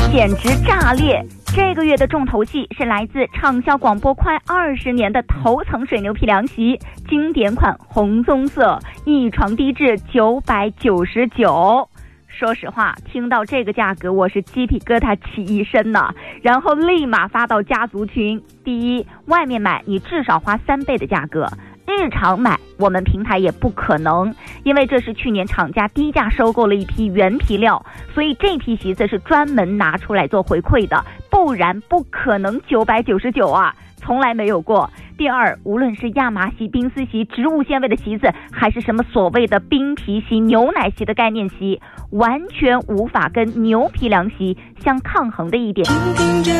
简直炸裂！这个月的重头戏是来自畅销广播快20年的头层水牛皮凉席，经典款红棕色，一床低至999。说实话，听到这个价格，我是鸡皮疙瘩起一身呢，然后立马发到家族群。第一，外面买你至少花3倍的价格，日常买我们平台也不可能，因为这是去年厂家低价收购了一批原皮料，所以这批席子是专门拿出来做回馈的，不然不可能999啊，从来没有过。第二，无论是亚麻席、冰丝席、植物纤维的席子，还是什么所谓的冰皮席、牛奶席的概念席，完全无法跟牛皮凉席相抗衡的一点。